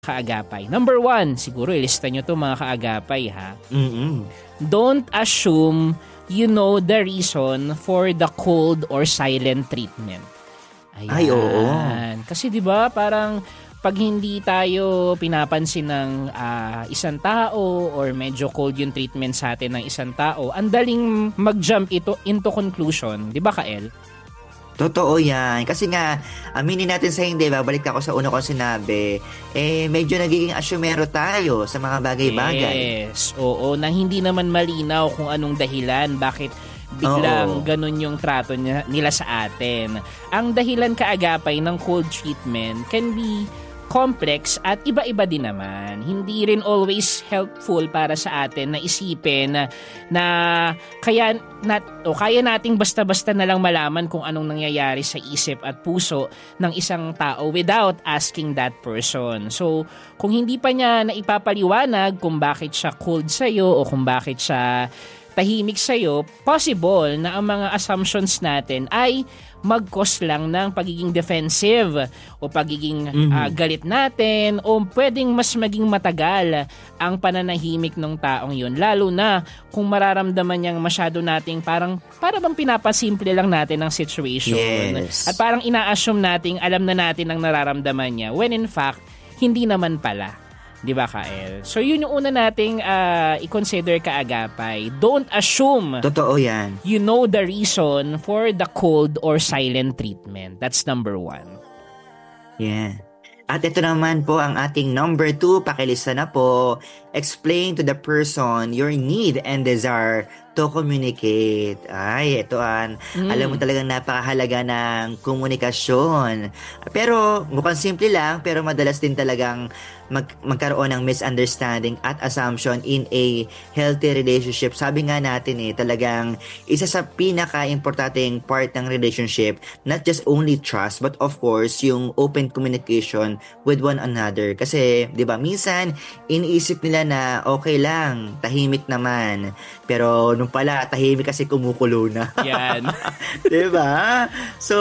kaagapay. Number 1, siguro ilista nyo to mga kaagapay ha. Mm-mm. Don't assume you know the reason for the cold or silent treatment. Ayan. Ay, oo. Kasi 'di ba parang pag hindi tayo pinapansin ng isang tao or medyo cold yung treatment sa atin ng isang tao, ang daling mag-jump into conclusion, 'di ba Kael? Totoo yan. Kasi nga, aminin natin sa hindi, babalik ako sa una kong sinabi, medyo nagiging asyumero tayo sa mga bagay-bagay. Yes, oo, na hindi naman malinaw kung anong dahilan, bakit biglang ganun yung trato nila sa atin. Ang dahilan kaagapay ng cold treatment can be complex at iba-iba din naman. Hindi rin always helpful para sa atin na isipin na kaya nating basta-basta na lang malaman kung anong nangyayari sa isip at puso ng isang tao without asking that person. So, kung hindi pa niya naipapaliwanag kung bakit siya cold sa'yo o kung bakit siya tahimik sa'yo, possible na ang mga assumptions natin ay mag-cause lang ng pagiging defensive o pagiging galit natin o pwedeng mas maging matagal ang pananahimik ng taong yun. Lalo na kung mararamdaman niyang masyado nating para bang pinapasimple lang natin ang situation. Yes. At parang ina-assume nating alam na natin ang nararamdaman niya when in fact, hindi naman pala. Di ba, Kael? So, yun yung una nating i-consider kaagapay. Don't assume Totoo yan. you know the reason for the cold or silent treatment. That's number 1. Yeah. At ito naman po ang ating number 2. Pakilista na po. Explain to the person your need and desire to communicate. Ay, ito alam mo talagang napakahalaga ng komunikasyon. Pero mukhang simple lang, pero madalas din talagang magkaroon ng misunderstanding at assumption in a healthy relationship. Sabi nga natin talagang isa sa pinaka-importanteng part ng relationship, not just only trust, but of course, yung open communication with one another. Kasi, di ba, minsan, iniisip nila na okay lang, tahimik naman. Pero nung pala, tahimik kasi kumukulo na. Yan. Diba? So,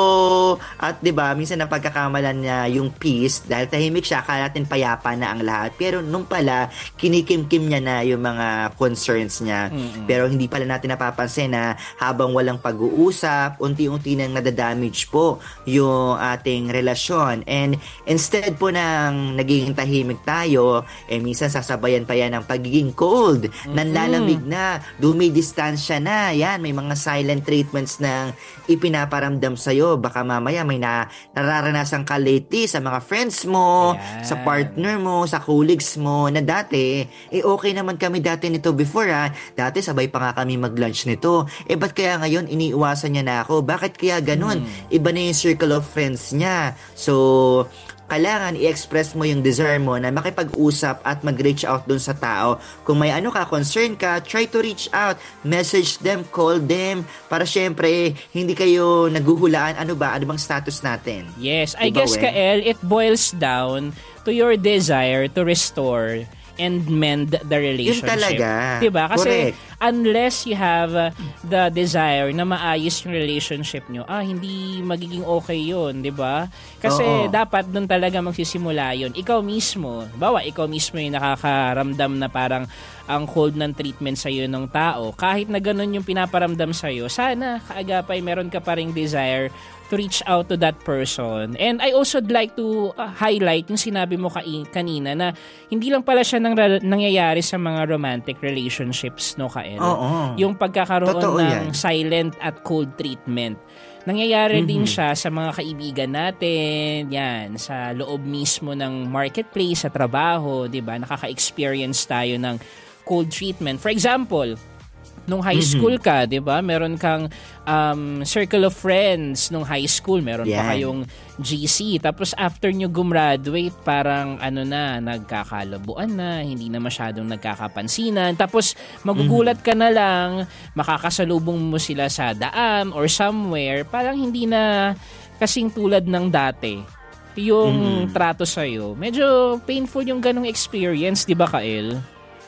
at diba, minsan ang pagkakamalan niya yung peace, dahil tahimik siya, akala natin payapa na ang lahat. Pero nung pala, kinikim-kim niya na yung mga concerns niya. Pero hindi pala natin napapansin na habang walang pag-uusap, unti-unti nang nadadamage po yung ating relasyon. And instead po ng naging tahimik tayo, minsan sasabayan pa yan ng pagiging cold, nanlalamig na, dumidistansya na, yan, may mga silent treatments na ipinaparamdam sa'yo. Baka mamaya may nararanasan ka lately sa mga friends mo, sa partner mo, sa colleagues mo, na dati, okay naman kami dati nito before dati sabay pa nga kami mag-lunch nito. Ba't kaya ngayon iniiwasan niya na ako? Bakit kaya ganun? Iba na yung circle of friends niya. So, kailangan i-express mo yung desire mo na makipag-usap at mag-reach out dun sa tao. Kung may concern ka, try to reach out. Message them, call them, para syempre, hindi kayo naguhulaan. Ano bang status natin? Yes, I guess, Kael, it boils down to your desire to restore and mend the relationship. Yun talaga. Diba? Kasi correct. Unless you have the desire na maayos yung relationship nyo, hindi magiging okay yun, diba? Kasi dapat doon talaga magsisimula yun. Ikaw mismo yung nakakaramdam na parang ang cold ng treatment sa'yo ng tao. Kahit na ganun yung pinaparamdam sa'yo, sana kaagapay meron ka pa ring desire to reach out to that person. And I also like to highlight yung sinabi mo kanina na hindi lang pala siya nangyayari sa mga romantic relationships, no, Kael? Yung pagkakaroon ng silent at cold treatment. Nangyayari din siya sa mga kaibigan natin, yan, sa loob mismo ng marketplace, sa trabaho, 'di ba? Nakaka-experience tayo ng cold treatment. For example, nung high school ka, 'di ba? Meron kang circle of friends nung high school, meron pa kayong GC. Tapos after nyo gumraduate, parang nagkakalabuan na, hindi na masyadong nagkakapansinan. Tapos magugulat ka na lang, makakasalubong mo sila sa daan or somewhere, parang hindi na kasing tulad ng dati yung trato sa'yo. Medyo painful yung ganong experience, 'di ba, Kael?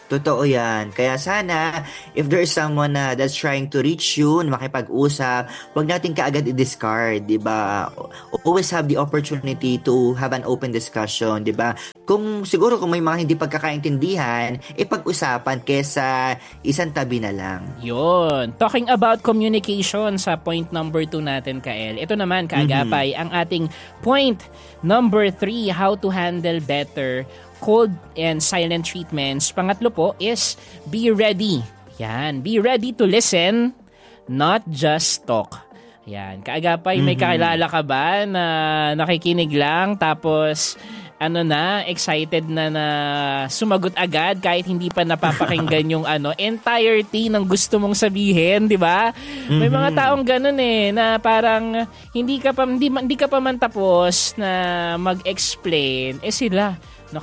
Totoo yan. Kaya sana, if there is someone na that's trying to reach you, na makipag-usap, huwag natin kaagad i-discard, di ba? Always have the opportunity to have an open discussion, di ba? Siguro kung may mga hindi pagkakaintindihan, ipag-usapan kesa isang tabi na lang. Yun. Talking about communication sa point number 2 natin, Kael. Ito naman, kaagapay, ang ating point number 3, how to handle better cold and silent treatments. Pangatlo po is be ready. Yan. Be ready to listen, not just talk. Yan. Kaagapay, may kakilala ka ba na nakikinig lang tapos excited na sumagot agad kahit hindi pa napapakinggan yung entirety ng gusto mong sabihin, di ba? May mga taong ganun na parang hindi ka pa man tapos na mag-explain, sila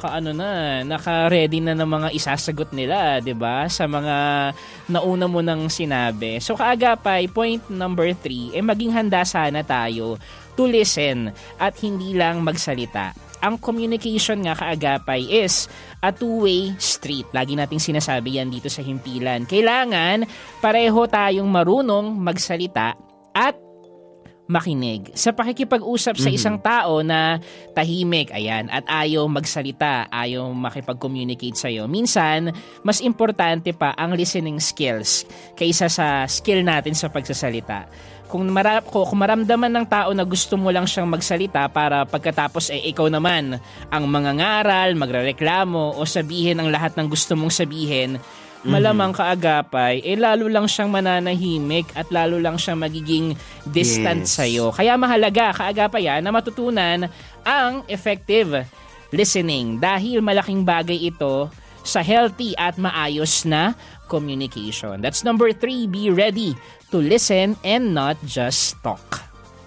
naka-ready na ng mga isasagot nila, 'di ba? Sa mga nauna mo nang sinabi. So kaagapay, point number 3, maging handa sana tayo to listen at hindi lang magsalita. Ang communication nga kaagapay is a two-way street. Lagi nating sinasabi yan dito sa himpilan. Kailangan pareho tayong marunong magsalita at makinig. Sa pakikipag-usap sa isang tao na tahimik, at ayaw magsalita, ayaw makipag-communicate sa'yo, minsan, mas importante pa ang listening skills kaysa sa skill natin sa pagsasalita. Kung maramdaman ng tao na gusto mo lang siyang magsalita para pagkatapos ikaw naman ang mangangaral, magrereklamo o sabihin ang lahat ng gusto mong sabihin, malamang kaagapay, lalo lang siyang mananahimik at lalo lang siyang magiging distant sa'yo. Kaya mahalaga, kaagapay na matutunan ang effective listening dahil malaking bagay ito sa healthy at maayos na communication. That's number 3, be ready to listen and not just talk.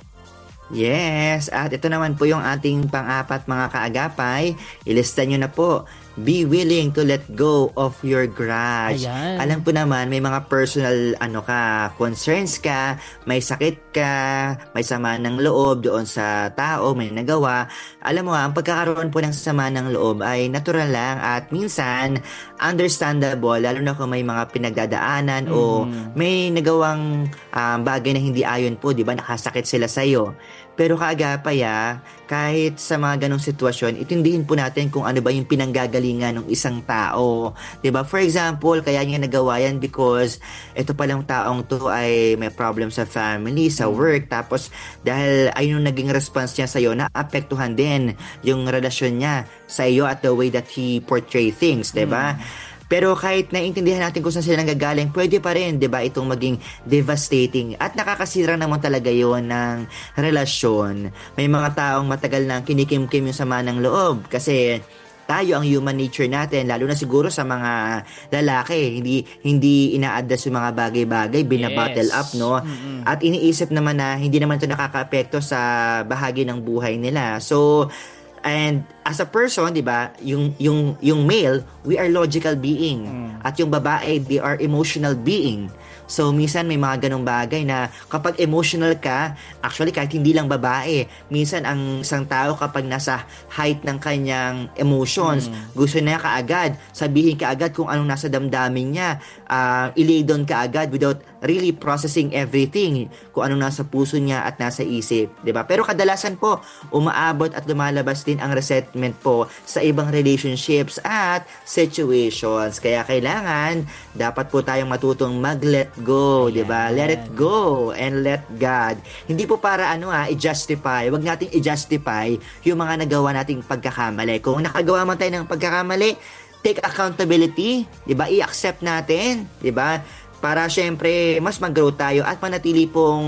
Yes, at ito naman po yung ating pang-apat mga kaagapay. Ilista nyo na po. Be willing to let go of your grudge. Ayan. Alam po naman, may mga personal concerns ka, may sakit ka, may sama ng loob doon sa tao, may nagawa. Alam mo ang pagkakaroon po ng sama ng loob ay natural lang at minsan understandable, lalo na kung may mga pinagdadaanan o may nagawang bagay na hindi ayon po, di ba? Nakasakit sila sa'yo. Pero kaagapay kahit sa mga ganong sitwasyon, itindihin po natin kung ano ba yung pinanggagalingan ng isang tao. Diba? For example, kaya niya nagawa yan because ito palang taong to ay may problem sa family, sa work, tapos dahil ayun yung naging response niya sa'yo, naapektuhan din yung relasyon niya sa iyo at the way that he portray things, diba? Pero kahit naiintindihan natin kung saan sila nanggagaling, pwede pa rin, di ba, itong maging devastating. At nakakasira naman talaga yon ng relasyon. May mga taong matagal nang kinikim-kim yung sama ng loob. Kasi tayo, ang human nature natin, lalo na siguro sa mga lalaki, hindi ina-address yung mga bagay-bagay, binabattle up, no? At iniisip naman na hindi naman ito nakaka-apekto sa bahagi ng buhay nila. So, and as a person, 'di ba, yung male, we are logical being. At yung babae, they are emotional being. So minsan may mga ganung bagay na kapag emotional ka, actually kahit hindi lang babae, minsan ang isang tao kapag nasa height ng kanyang emotions, gusto niya kaagad, sabihin kaagad kung anong nasa damdamin niya, i-lay down kaagad without really processing everything, kung anong nasa puso niya at nasa isip, 'di ba? Pero kadalasan po, umaabot at lumalabas din ang resentment po sa ibang relationships at situations. Kaya kailangan, dapat po tayong matutong mag-let go, 'di ba? Let it go and let God. Hindi po para i-justify. Wag nating i-justify yung mga nagawa nating pagkakamali. Kung nakagawa man tayo ng pagkakamali, take accountability, 'di ba? I-accept natin, 'di ba? Para syempre mas mag-grow tayo at manatili pong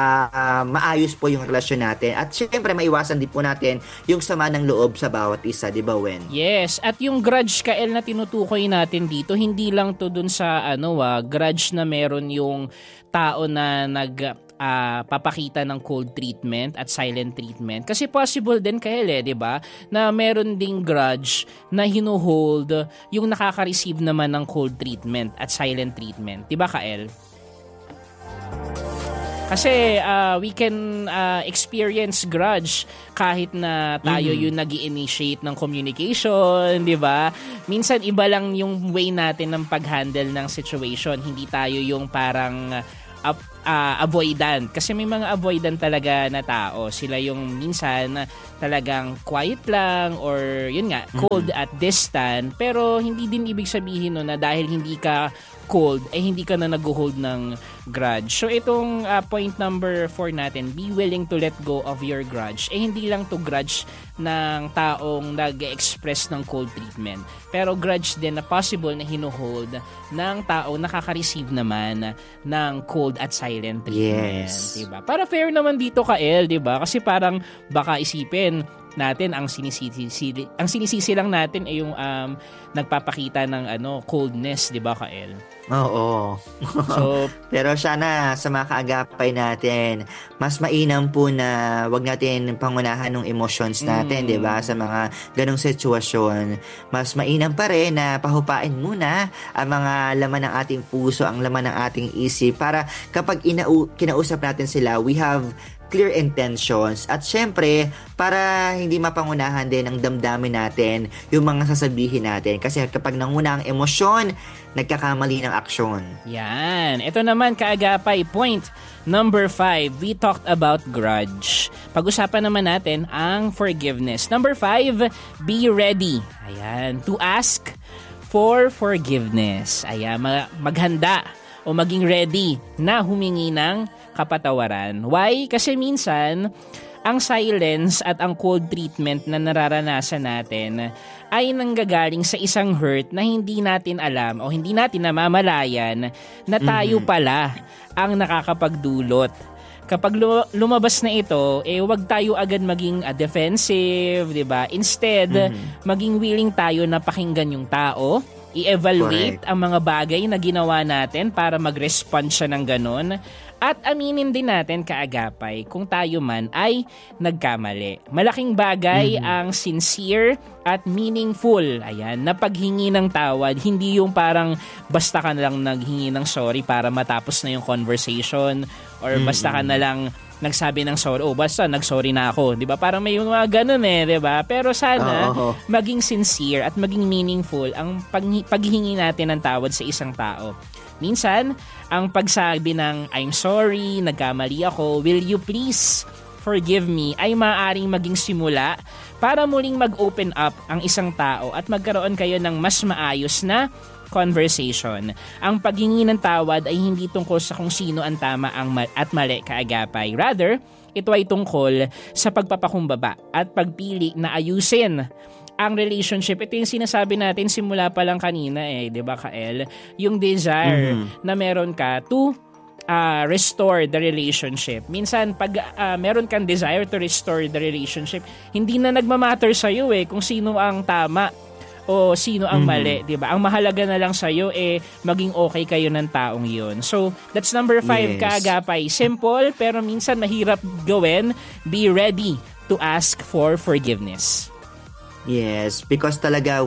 maayos po yung relasyon natin. At syempre maiwasan din po natin yung sama ng loob sa bawat isa, di ba, Wen? Yes, at yung grudge, Kael, na tinutukoy natin dito, hindi lang to dun sa grudge na meron yung tao na papakita ng cold treatment at silent treatment. Kasi possible din, Kael, di ba, na meron ding grudge na hinuhold yung nakaka-receive naman ng cold treatment at silent treatment. Di ba, Kael? Kasi we can experience grudge kahit na tayo yung nag-i-initiate ng communication, di ba? Minsan iba lang yung way natin ng pag-handle ng situation. Hindi tayo yung parang avoidant. Kasi may mga avoidant talaga na tao. Sila yung minsan talagang quiet lang or yun nga, cold at distant. Pero hindi din ibig sabihin no, na dahil hindi ka cold, hindi ka na nag-hold ng grudge. So itong point number 4 natin, be willing to let go of your grudge. Hindi lang to grudge ng taong nag-express ng cold treatment. Pero grudge din na possible na hinuhold ng taong nakaka-receive naman ng cold at silent treatment. Yes. Diba? Para fair naman dito ka, El, diba? Kasi parang baka isipin natin ang sinisisi lang natin ay yung nagpapakita ng coldness, 'di ba, Kael? Oo. So, pero sana sa mga kaagapay natin, mas mainam po na wag natin pangunahan ng emotions natin, 'di ba? Sa mga ganong sitwasyon, mas mainam pa rin na pahupain muna ang mga laman ng ating puso, ang laman ng ating isip para kapag kinausap natin sila, we have clear intentions at syempre para hindi mapangunahan din ang damdamin natin yung mga sasabihin natin kasi kapag nanguna ang emosyon, nagkakamali ng aksyon. Yan. Ito naman kaagapay, point number 5. We talked about grudge. Pag-usapan naman natin ang forgiveness. Number 5, be ready. Ayan, to ask for forgiveness. Ayan, maghanda o maging ready na humingi ng kapatawaran. Why? Kasi minsan, ang silence at ang cold treatment na nararanasan natin ay nanggagaling sa isang hurt na hindi natin alam o hindi natin namamalayan na tayo pala ang nakakapagdulot. Kapag lumabas na ito, wag tayo agad maging defensive, 'di ba? Instead, maging willing tayo na pakinggan yung tao, i-evaluate ang mga bagay na ginawa natin para mag-respond siya ng ganon. At aminin din natin kaagapay kung tayo man ay nagkamali. Malaking bagay ang sincere at meaningful. Ayan, na paghingi ng tawad, hindi yung parang basta ka na lang naghingi ng sorry para matapos na yung conversation or basta ka na lang nagsabi ng sorry. Oh, basta nagsorry na ako. 'Di ba? Parang may mga ganun 'di ba? Pero sana maging sincere at maging meaningful ang paghingi natin ng tawad sa isang tao. Minsan, ang pagsabi ng I'm sorry, nagkamali ako, will you please forgive me ay maaaring maging simula para muling mag-open up ang isang tao at magkaroon kayo ng mas maayos na conversation. Ang paghingi ng tawad ay hindi tungkol sa kung sino ang tama at mali kaagapay. Rather, ito ay tungkol sa pagpapakumbaba at pagpili na ayusin ang relationship. Ito yung sinasabi natin simula pa lang kanina 'di ba, Kael? Yung desire na meron ka to restore the relationship. Minsan pag meron kang desire to restore the relationship, hindi na nagmamatter sa iyo kung sino ang tama o sino ang mali, 'di ba? Ang mahalaga na lang sa iyo maging okay kayo ng taong 'yon. So, that's number 5 kaagapay. Simple pero minsan mahirap gawin. Be ready to ask for forgiveness. Yes, because talaga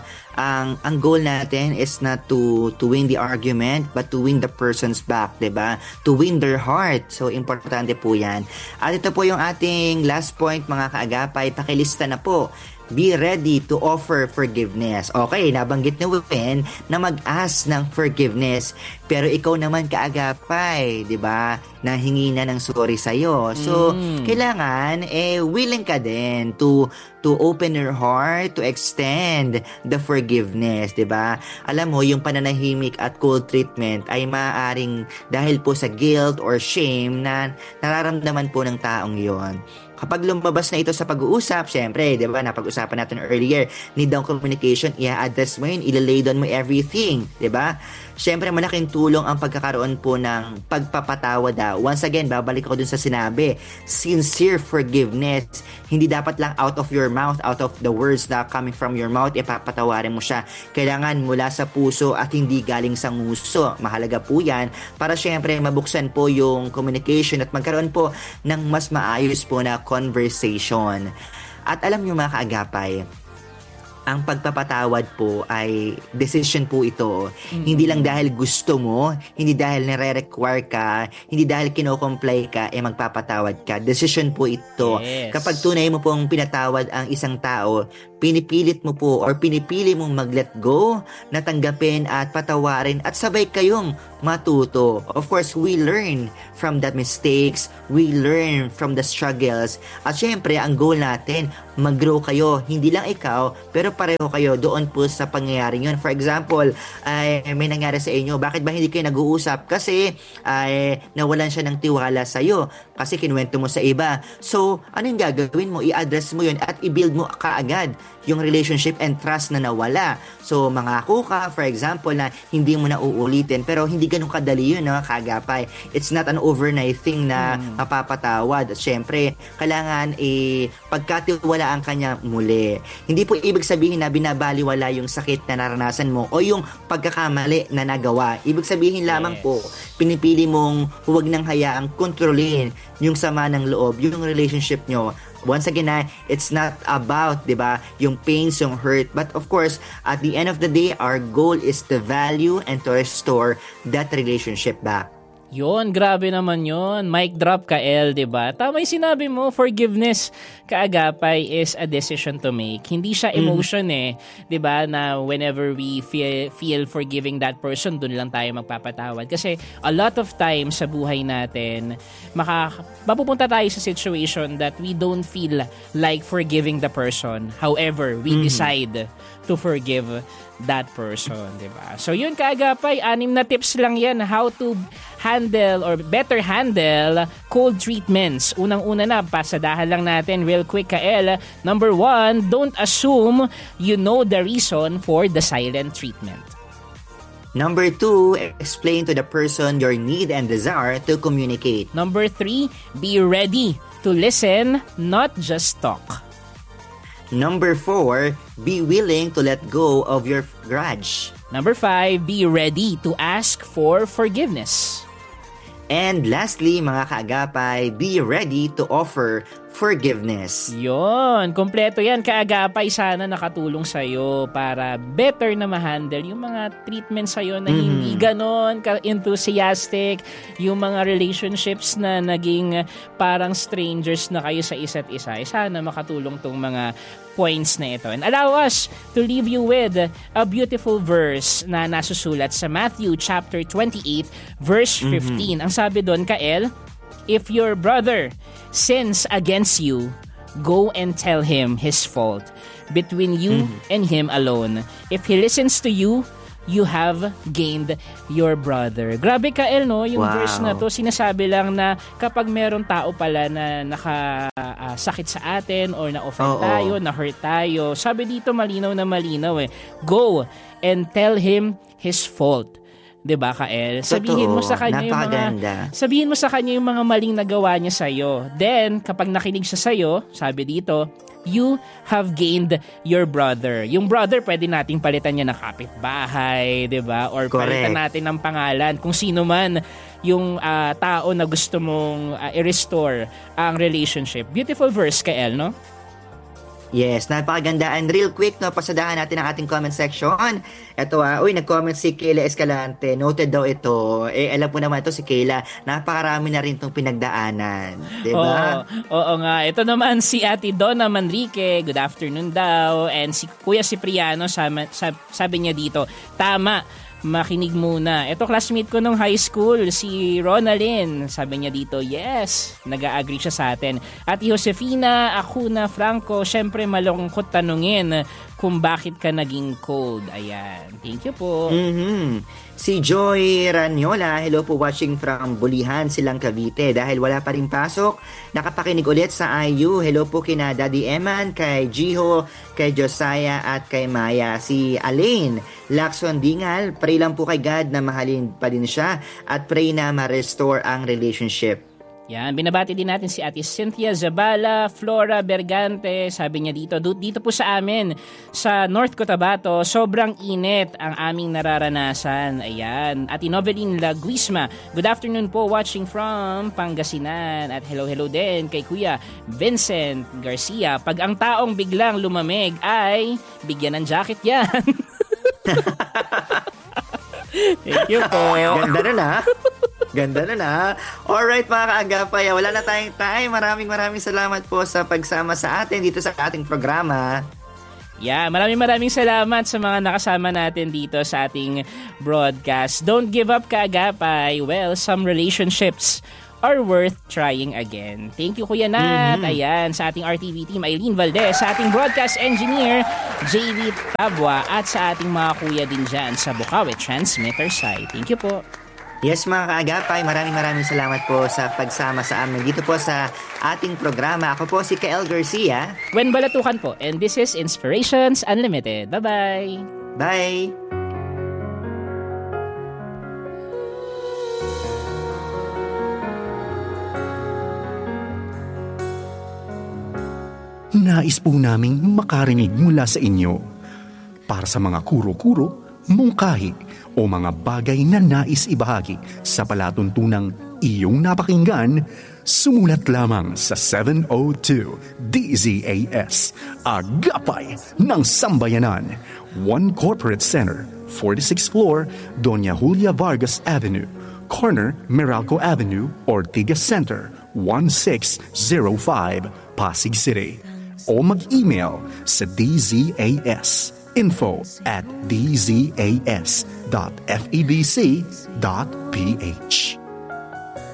ang goal natin is not to win the argument but to win the person's back, 'di ba? To win their heart. So importante po 'yan. At ito po yung ating last point mga kaagapay, pakilista na po. Be ready to offer forgiveness. Okay, nabanggit ni Wen na mag-ask ng forgiveness. Pero ikaw naman kaagapay, 'di ba? Nahingi na ng sorry sa iyo. So, kailangan willing ka din to open your heart, to extend the forgiveness, 'di ba? Alam mo, yung pananahimik at cold treatment ay maaaring dahil po sa guilt or shame na nararamdaman po ng taong 'yon. Kapag lumabas na ito sa pag-uusap, syempre, di ba, napag-usapan natin earlier, need ng communication, i-address mo yun, ilalay down mo everything, di ba? Syempre, malaking tulong ang pagkakaroon po ng pagpapatawad. Once again, babalik ako dun sa sinabi, sincere forgiveness. Hindi dapat lang out of your mouth, out of the words na coming from your mouth, ipapatawarin mo siya. Kailangan mula sa puso at hindi galing sa nguso. Mahalaga po yan para syempre mabuksan po yung communication at magkaroon po ng mas maayos po na conversation. At alam nyo mga kaagapay, ang pagpapatawad po ay decision po ito. Hindi lang dahil gusto mo, hindi dahil nire-require ka, hindi dahil kino-comply ka, magpapatawad ka. Decision po ito. Yes. Kapag tunay mo pong pinatawad ang isang tao, pinipilit mo po or pinipili mong mag-let go, natanggapin at patawarin at sabay kayong matuto. Of course, we learn from the mistakes, we learn from the struggles. At syempre, ang goal natin, mag-grow kayo. Hindi lang ikaw, pero pareho kayo doon po sa pangyayari yun. For example, ay may nangyari sa inyo. Bakit ba hindi kayo nag-uusap? Kasi ay nawalan siya ng tiwala sa iyo. Kasi kinuwento mo sa iba. So, anong gagawin mo? I-address mo yun at i-build mo kaagad yung relationship and trust na nawala. So, mangako ka, for example, na hindi mo na uulitin. Pero hindi ganun kadali yun, no, Kaagapay. It's not an overnight thing na mapapatawad. At syempre, kailangan pagkatiwalaan ka niya muli. Hindi po ibig sabihin na binabaliwala yung sakit na naranasan mo o yung pagkakamali na nagawa. Ibig sabihin lamang po, pinipili mong huwag nang hayaang kontrolin yung sama ng loob, yung relationship nyo. Once again, it's not about, di ba, yung pains, yung hurt. But of course, at the end of the day, our goal is to value and to restore that relationship back. Yon, grabe naman yon. Mic drop ka, El, diba? Tama yung sinabi mo, forgiveness, Kaagapay, is a decision to make. Hindi siya emotion diba? Na whenever we feel forgiving that person, dun lang tayo magpapatawad. Kasi a lot of times sa buhay natin, mapupunta tayo sa situation that we don't feel like forgiving the person. However, we decide to forgive that person, diba? So yun, Kaagapay, 6 na tips lang yan how to handle or better handle cold treatments. Unang-una na, pasadahan lang natin real quick, Kael. Number 1, don't assume you know the reason for the silent treatment. Number 2, explain to the person your need and desire to communicate. Number 3, be ready to listen, not just talk. Number 4, be willing to let go of your grudge. Number 5, be ready to ask for forgiveness. And lastly, mga Kaagapay, be ready to offer forgiveness. Yon, kompleto yan, Kaagapay. Sana nakatulong sa'yo para better na ma-handle yung mga treatment sa'yo na hindi ganon ka-enthusiastic, yung mga relationships na naging parang strangers na kayo sa isa't isa. Sana makatulong tong mga points na ito. And allow us to leave you with a beautiful verse na nasusulat sa Matthew chapter 28 verse 15. Ang sabi doon, Kael, if your brother sins against you, go and tell him his fault between you and him alone. If he listens to you, you have gained your brother. Grabe, Kael, no? Yung verse na to, sinasabi lang na kapag meron tao pala na nakasakit sa atin or na-offend tayo, na-hurt tayo, sabi dito malinaw na malinaw go and tell him his fault. 'Di ba, Kael? Sabihin mo sa kanya yung mga maling nagawa niya sa iyo. Then, kapag nakinig siya sa iyo, sabi dito, you have gained your brother. Yung brother, pwede nating palitan niya ng kapitbahay, 'di ba? Or palitan natin ng pangalan kung sino man yung tao na gusto mong i-restore ang relationship. Beautiful verse, Kael, no? Yes, napakaganda. And real quick, no, pasadahan natin ang ating comment section. Ito nag-comment si Kayla Escalante. Noted daw ito. Alam po naman ito si Kayla. Napakarami na rin itong pinagdaanan. Diba? Oo nga. Ito naman si Ate Donna Manrique. Good afternoon daw. And si Kuya Cipriano, sabi niya dito, tama, makinig muna. Ito, classmate ko nung high school, si Ronalyn. Sabi niya dito, yes, nag-a-agree siya sa atin. At Josefina Acuna Franco, syempre malungkot tanungin kung bakit ka naging cold. Ayan. Thank you po. Si Joy Ranyola, hello po, watching from Bulihan, Silang Cavite. Dahil wala pa rin pasok, nakapakinig ulit sa IU. Hello po kina Daddy Eman, kay Jiho, kay Josiah at kay Maya. Si Alain Lacson Dingal, pray lang po kay God na mahalin pa din siya at pray na ma-restore ang relationship. Yan, binabati din natin si Ate Cynthia Zabala, Flora Bergante. Sabi niya dito po sa amin, sa North Cotabato, sobrang init ang aming nararanasan. Ayan. Ate Noveline Laguisma, good afternoon po, watching from Pangasinan. At hello din kay Kuya Vincent Garcia. Pag ang taong biglang lumamig ay bigyan ng jacket yan. Thank you po. Ganda na na. Ganda na. Alright mga kaagapay, wala na tayong time. Maraming salamat po sa pagsama sa atin dito sa ating programa. Yeah, maraming salamat sa mga nakasama natin dito sa ating broadcast. Don't give up, kaagapay. Well, some relationships are worth trying again. Thank you, Kuya Nat. Ayan, sa ating RTV team, Eileen Valdez, sa ating broadcast engineer, JV Tabwa, at sa ating mga kuya din dyan sa Bukawi Transmitter site. Thank you po. Yes mga kaagapay, maraming salamat po sa pagsama sa amin dito po sa ating programa. Ako po si Kael Garcia. Wen Balatukan po, and this is Inspirations Unlimited. Bye-bye! Bye! Nais po naming makarinig mula sa inyo. Para sa mga kuro-kuro, mungkahi, o mga bagay na nais ibahagi sa palatuntunang iyong napakinggan, sumulat lamang sa 702 DZAS, Agapay ng Sambayanan, 1 Corporate Center, 46th floor, Doña Julia Vargas Avenue, corner Meralco Avenue, Ortigas Center, 1605, Pasig City. O mag-email sa dzas@dzas.febc.ph.